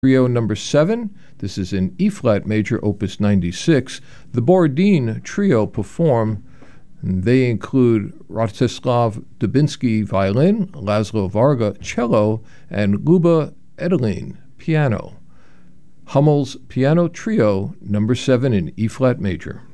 Trio number 7, this is in E-flat major, opus 96. The Borodin Trio perform. They include Rostislav Dubinsky violin, Laszlo Varga cello, and Luba Edelin piano. Hummel's Piano Trio number 7 in E-flat major.